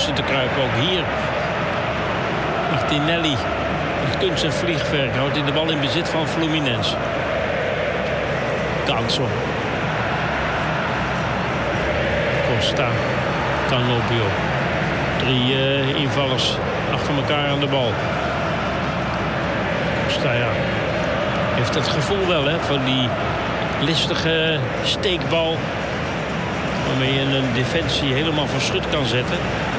tussen te kruipen. Ook hier Martinelli. Het kunst en vliegwerk houdt in de bal in bezit van Fluminense. Ganso. Costa. Canopio. 3 invallers achter elkaar aan de bal. Costa, ja. Heeft dat gevoel wel, hè, van die listige steekbal. Waarmee je een defensie helemaal van schut kan zetten.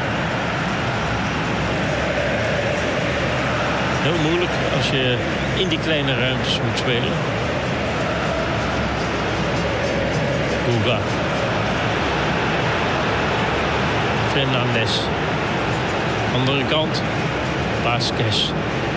Heel moeilijk als je in die kleine ruimtes moet spelen. Guga. Fernandes. Andere kant. Vasquez.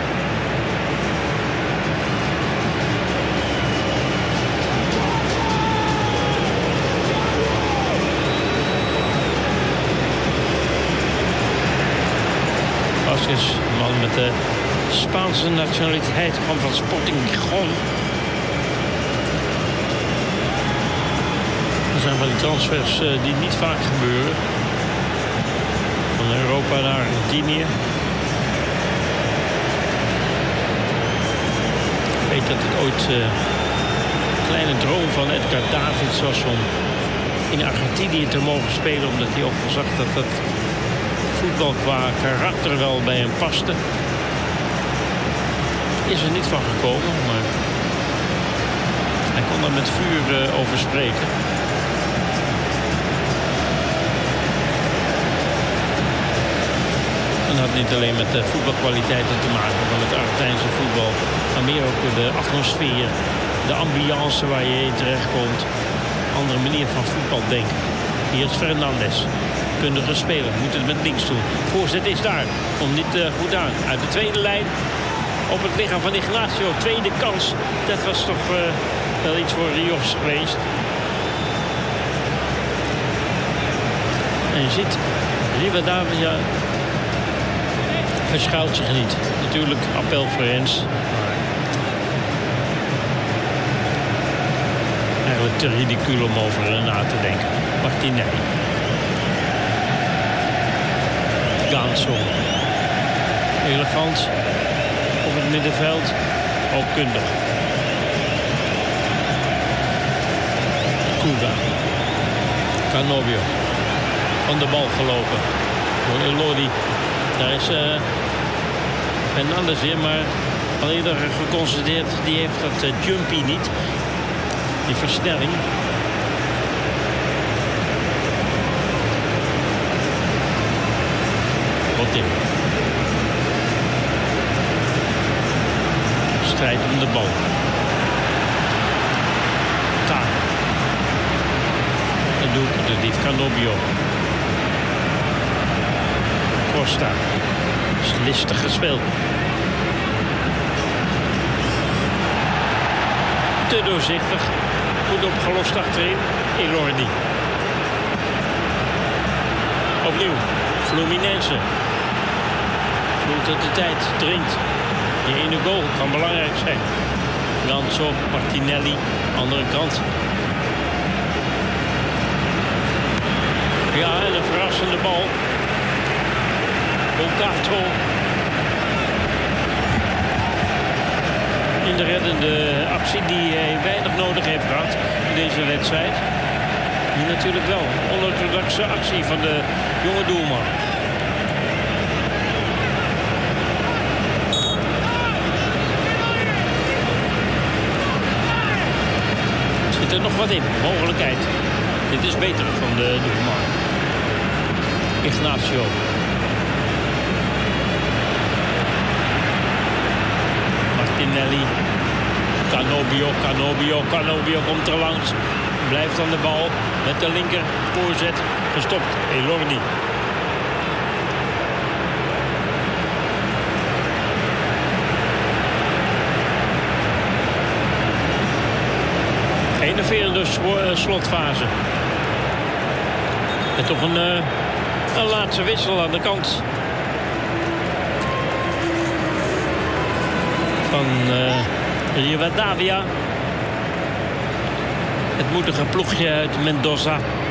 Vasquez, een man met de Spaanse nationaliteit, kwam van Sporting Gijón. Er zijn van die transfers die niet vaak gebeuren. Van Europa naar Argentinië. Ik weet dat het ooit een kleine droom van Edgar Davids was om in Argentinië te mogen spelen, omdat hij ook zag dat dat voetbal qua karakter wel bij hem paste. Is er niet van gekomen, maar hij kon daar met vuur over spreken. En dat had niet alleen met de voetbalkwaliteiten te maken van het Argentijnse voetbal, maar meer ook de atmosfeer, de ambiance waar je in terechtkomt. Andere manier van voetbal denken. Hier is Fernandes. Kundige speler, moet het met links doen. Voorzet is daar, komt niet goed aan. Uit de tweede lijn op het lichaam van Ignacio. Tweede kans, dat was toch wel iets voor Rios geweest. En je ziet, Rivadavia verschuilt zich niet. Natuurlijk appel voor Rens. Eigenlijk te ridicule om over na te denken. Martinelli. Ganso. Elegant op het middenveld. Ook kundig. Cuga. Canobio. Van de bal gelopen. Door Elordi. Daar is Fernandes weer, maar al eerder geconstateerd, die heeft dat jumpy niet. Die versnelling. Botin. Strijd om de bal. Taan. En doet de dief Canobio. Costa. Is listig gespeeld. Te doorzichtig. Goed opgelost achterin. Elordi. Opnieuw. Fluminense. Voelt dat de tijd dringt. Die ene goal kan belangrijk zijn. Ganso, Martinelli. Andere kant. Ja, en een verrassende bal. Bocato. In de reddende actie die hij weinig nodig heeft gehad in deze wedstrijd. Nu natuurlijk wel. Onorthodoxe actie van de jonge doelman. Zit er nog wat in? Mogelijkheid. Dit is beter van de doelman. Ignacio. Martinelli. Canobio komt er langs. Blijft aan de bal. Met de linker voorzet. Gestopt. Elordi. Enerverende slotfase. En toch een laatste wissel aan de kant van Rivadavia. Het moedige ploegje uit Mendoza.